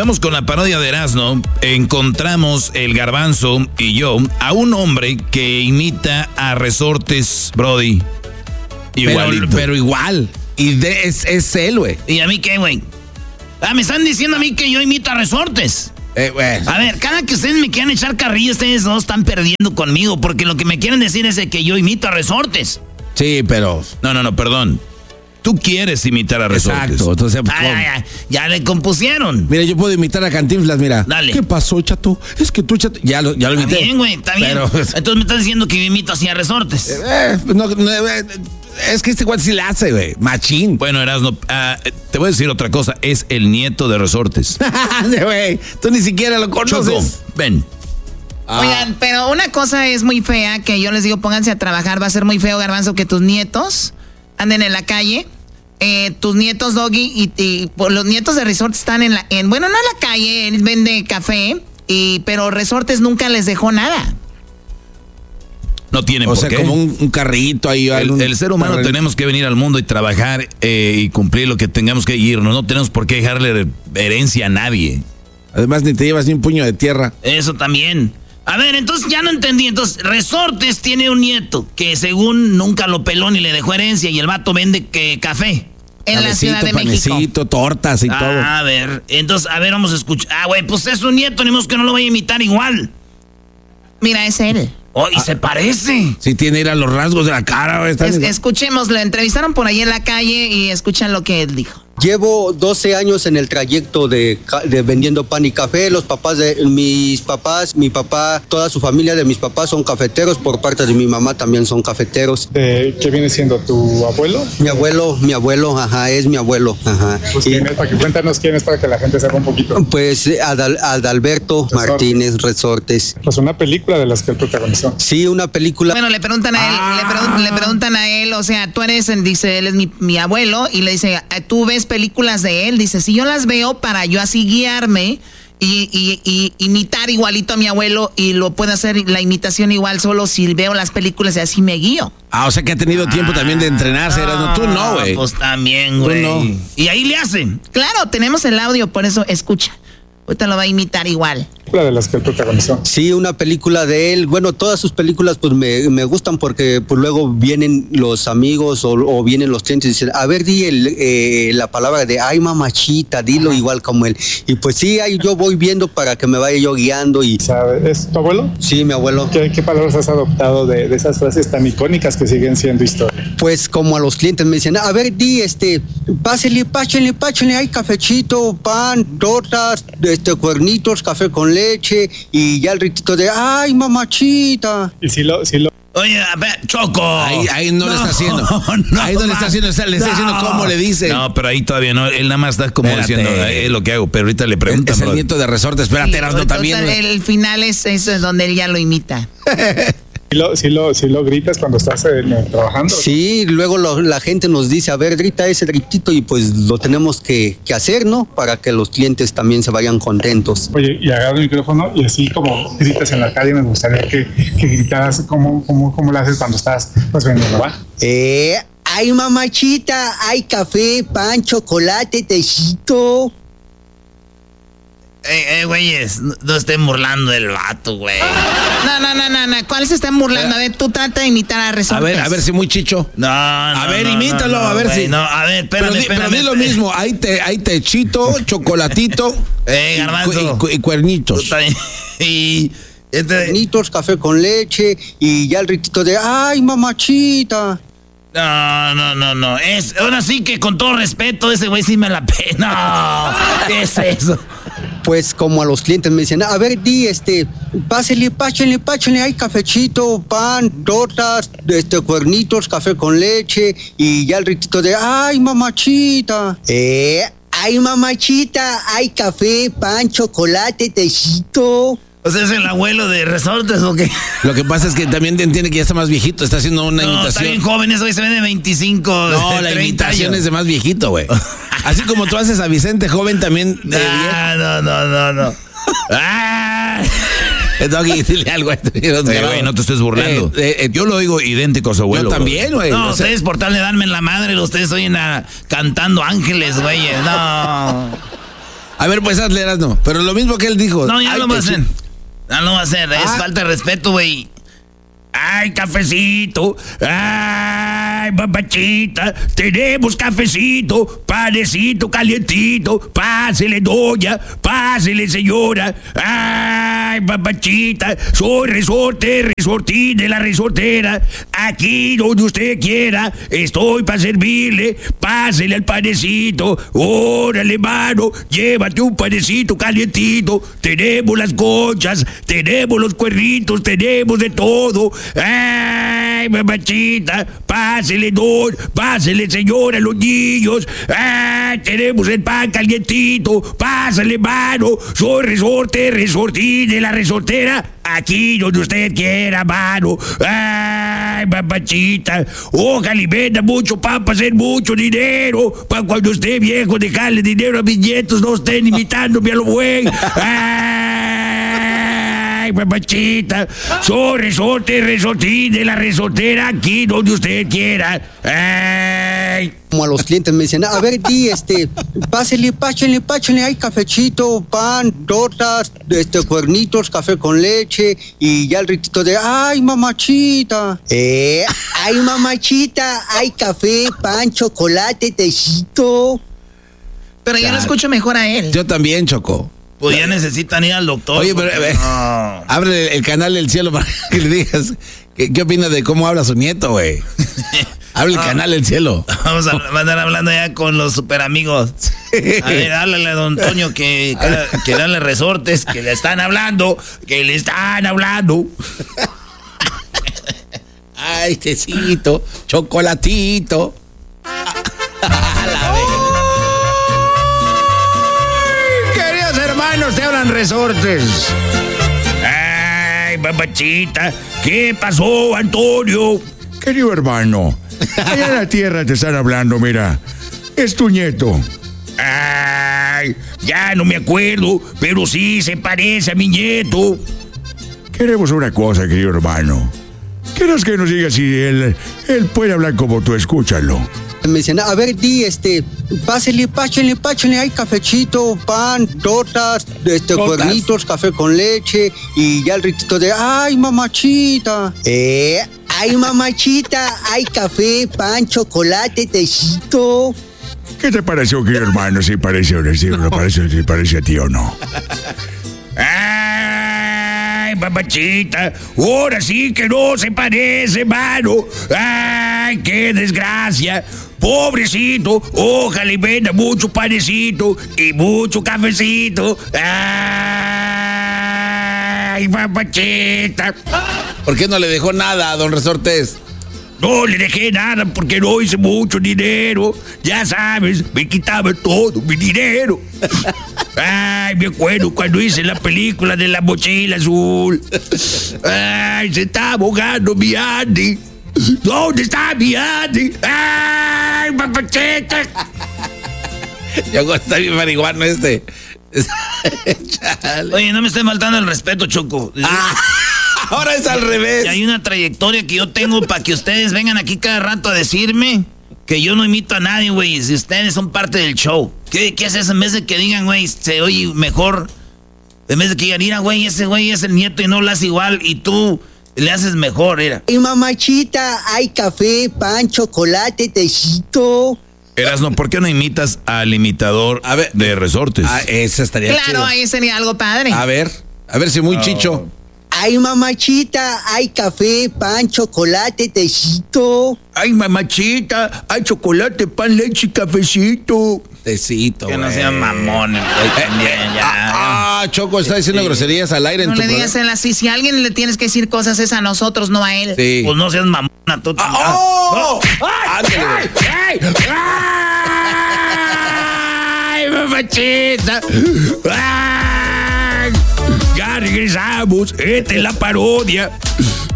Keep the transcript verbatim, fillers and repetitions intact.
vamos con la parodia de Erasmo. Encontramos el Garbanzo y yo a un hombre que imita a Resortes, Brody. Igualito. Pero, pero igual. Y de, es, es él, güey. ¿Y a mí qué, güey? Ah, me están diciendo a mí que yo imito a Resortes. Eh, a ver, cada que ustedes me quieran echar carrilla, ustedes dos están perdiendo conmigo, porque lo que me quieren decir es de que yo imito a Resortes. Sí, pero... No, no, no, perdón. Tú quieres imitar a Resortes. Exacto. Entonces, ay, ay, ay, ya le compusieron. Mira, yo puedo imitar a Cantinflas, mira. Dale. ¿Qué pasó, chato? Es que tú, chato... Ya lo, ya lo imité. Está bien, güey, está bien. Pero... Entonces me estás diciendo que yo imito así a Resortes. Eh, no, no, eh, es que este cuate sí la hace, güey. Machín. Bueno, Erasmo, uh, te voy a decir otra cosa. Es el nieto de Resortes. Güey, tú ni siquiera lo conoces. Choco, ven. Ah. Oigan, pero una cosa es muy fea, que yo les digo, pónganse a trabajar. Va a ser muy feo, Garbanzo, que tus nietos anden en la calle. Eh, tus nietos, Doggy, y, y pues, los nietos de Resortes están en la... En, bueno, no en la calle, él vende café, y, pero Resortes nunca les dejó nada. No tiene o por sea, qué. como un, un carrito ahí. El, algún, el ser humano carrito. tenemos que venir al mundo y trabajar eh, y cumplir lo que tengamos que irnos. No tenemos por qué dejarle herencia a nadie. Además, ni te llevas ni un puño de tierra. Eso también. A ver, entonces ya no entendí. Entonces, Resortes tiene un nieto que según nunca lo peló ni le dejó herencia y el vato vende que, café. En la Ciudad de panecito, México. tortas y ah, todo. A ver, entonces, a ver, vamos a escuchar. Ah, güey, pues es un nieto, ni modo que no lo vaya a imitar igual. Mira, es él. Oh, y ah, se parece. Sí, tiene ir a los rasgos de la cara. Güey, es, escuchemos, lo entrevistaron por ahí en la calle y escuchan lo que él dijo. Llevo doce años en el trayecto de, de vendiendo pan y café. Los papás de mis papás, mi papá, toda su familia de mis papás son cafeteros. Por parte de mi mamá también son cafeteros. Eh, ¿Qué viene siendo tu abuelo? Mi abuelo, mi abuelo, ajá, es mi abuelo, ajá. Pues quién es, para que cuéntanos quién es para que la gente sepa un poquito. Pues Adal, Adalberto Resortes. Martínez Resortes. Pues una película de las que él protagonizó. Sí, una película. Bueno, le preguntan a él, ah. le, pregun le preguntan a él, o sea, tú eres, dice, él es mi, mi abuelo, y le dice, ¿tú ves películas de él? Dice, si yo las veo para yo así guiarme y, y, y imitar igualito a mi abuelo, y lo puedo hacer la imitación igual solo si veo las películas y así me guío. Ah, o sea que ha tenido ah, tiempo también de entrenarse. No, tú no, güey. Pues también, güey. No. Y ahí le hacen. Claro, tenemos el audio, por eso escucha. Ahorita lo va a imitar igual. La de las que él protagonizó. Sí, una película de él. Bueno, todas sus películas pues me, me gustan porque pues luego vienen los amigos o, o vienen los clientes y dicen, a ver, di el, eh, la palabra de ay mamachita, dilo igual como él. Y pues sí, ahí yo voy viendo para que me vaya yo guiando. Y ¿sabe? ¿Es tu abuelo? Sí, mi abuelo. ¿Qué, qué palabras has adoptado de, de esas frases tan icónicas que siguen siendo historia? Pues como a los clientes me dicen, a ver, di, este, pásele, páchenle, páchenle, hay cafecito, pan, tortas, este, cuernitos, café con leche, y ya el ritito de ay mamachita. Y si lo, si lo Oye, a ver, Choco. Ahí, ahí no, no lo está haciendo. No, ahí no le está haciendo, le está no. diciendo cómo le dice. No, pero ahí todavía no. Él nada más está como Espérate. diciendo, es lo que hago. Pero ahorita le preguntan. Es el nieto de Resortes. Espérate, sí, Erasmo también. El, el final es eso, es donde él ya lo imita. ¿Sí lo, sí lo, sí lo gritas cuando estás eh, trabajando? Sí, luego lo, la gente nos dice, a ver, grita ese gritito, y pues lo tenemos que, que hacer, ¿no? Para que los clientes también se vayan contentos. Oye, y agarra el micrófono y así como gritas en la calle, me gustaría que, que gritaras cómo, cómo, cómo lo haces cuando estás pues, vendiendo, ¿va? Eh, ay mamachita, hay café, pan, chocolate, tecito. Eh, eh, güeyes, no, no estén burlando del vato, güey. No, no, no, no, no. ¿Cuál se están burlando? A ver, tú trata de imitar a Resortes. A ver, a ver si muy chicho. No, no. A ver, no, imítalo, no, no, a ver güey, si. No, a ver, espérame, pero di, espérame. Pero di lo mismo, hay, te, hay techito, chocolatito. Eh, Garbanzo. Y, y, y cuernitos. Y. Este... Cuernitos, café con leche, y ya el ritito de ay mamachita. No, no, no, no. Es, ahora sí que con todo respeto, ese güey sí me la pena. No, ¿qué es eso? Pues como a los clientes me dicen, a ver, di, este, pásele, páchenle, páchenle, hay cafecito, pan, tortas, este, cuernitos, café con leche, y ya el ritito de ay mamachita. Eh, ay mamachita, hay café, pan, chocolate, tecito. O sea, ¿es el abuelo de Resortes o qué? Lo que pasa es que también entiende que ya está más viejito, está haciendo una no, imitación. Está bien joven, eso se ve de veinticinco, no, de la treinta imitación años. Es de más viejito, güey. Así como tú haces a Vicente joven también. De ah, no, no, no, no. ah. Doggy, dile algo a este. Güey, no te estés burlando. Eh, eh, yo lo oigo idéntico a su abuelo. Yo también, güey. No, o sea, ustedes por tal de darme en la madre, ustedes oyen a, cantando ángeles, güey. No. A A ver, pues hazle, Erasno. Pero lo mismo que él dijo. No, ya Ay, no va a hacer. chi- No, no va a hacer. Es Ah. falta de respeto, güey. Ay, cafecito. Ay, papachita. Tenemos cafecito. Panecito calientito. Pásele, doña. Pásele, señora. Ay, papachita. Soy resorte, resortín de la resortera. Aquí donde usted quiera. Estoy para servirle. Pásele al panecito. Órale, mano. Llévate un panecito calientito. Tenemos las conchas. Tenemos los cuernitos. Tenemos de todo. Ay, mamachita, pásele, don, pásele, señora, los niños. Ay, tenemos el pan calientito, pásale, mano. Soy resorte, resortín de la resortera. Aquí donde usted quiera, mano. Ay, mamachita, ojalá y venda mucho pan para hacer mucho dinero. Para cuando esté viejo, dejarle dinero a mis nietos, no estén imitándome a lo bueno. Ay, mamachita, soy resorte, resortín de la resortera, aquí donde usted quiera. Ay. Como a los clientes me dicen, a ver, di, este, pásele, páchenle, páchenle, hay cafecito, pan, tortas, este, cuernitos, café con leche, y ya el ritito de, ay, mamachita. Eh, ay, mamachita, hay café, pan, chocolate, tecito. Pero yo lo escucho mejor a él. Yo también, Choco. Pues ya necesitan ir al doctor. Oye, pero porque- eh, no. abre el canal del cielo para que le digas qué, qué opina de cómo habla su nieto, güey. Abre el Ah. canal del cielo. Vamos a, va a andar hablando ya con los super amigos. A ver, háblale a don Toño que, que, que dale resortes, que le están hablando, que le están hablando. Ay, tecito, chocolatito. Queridos hermanos, te hablan resortes. Ay, papachita, ¿qué pasó, Antonio? Querido hermano, allá en la tierra te están hablando, mira. Es tu nieto. Ay, ya no me acuerdo, pero sí se parece a mi nieto. Queremos una cosa, querido hermano. ¿Quieres que nos diga si él, él puede hablar como tú? Escúchalo. Me dicen, a ver, di, este, pásele, páchenle, páchenle, hay cafecito, pan, tortas, este, Tortas. cuernitos, café con leche, y ya el ritito de, ay, mamachita. Eh, ay, mamachita, hay café, pan, chocolate, tecito. ¿Qué te pareció, querido hermano? Si parece o no, si no parece, si parece a ti o no. Ay, papachita, ahora sí que no se parece, mano. Ay, qué desgracia. Pobrecito, ojalá y venda mucho panecito y mucho cafecito. Ay, papachita. ¿Por qué no le dejó nada a don Resortes? No le dejé nada porque no hice mucho dinero. Ya sabes, me quitaba todo mi dinero. Ay, me acuerdo cuando hice la película de la mochila azul. Ay, se está ahogando mi Andy. ¿Dónde está mi Andy? Ay, papacheta. Ya está bien marihuano este. Chale. Oye, no me estés faltando el respeto, Choco. Ah, ahora es al revés. Y hay una trayectoria que yo tengo para que ustedes vengan aquí cada rato a decirme que yo no imito a nadie, güey. Si ustedes son parte del show. ¿Qué, qué haces en vez de que digan, güey, se oye mejor? En vez de que digan, mira, güey, ese güey es el nieto y no lo hace igual y tú le haces mejor, mira. Ay, mamachita, hay café, pan, chocolate, tecito. Erasno, ¿por qué no imitas al imitador A ver. de Resortes? Ah, ese estaría Claro, chido. ahí sería algo padre. A ver, a ver si muy chicho. Ay, mamachita, hay café, pan, chocolate, tecito. Ay, mamachita, hay chocolate, pan, leche y cafecito. Tecito, Que no güey. sean mamones, güey, también, ya. Ah, ah, Choco está diciendo groserías al aire en No tu le digas programa. él así. Si a alguien le tienes que decir cosas es a nosotros, no a él. Sí. Pues no seas mamona, tú también. Ah, ¡oh! ¡Ay! Ándale, güey. ¡Ay! ¡Ay! ¡Mamachita! ¡Ay! Ya regresamos. Esta es la parodia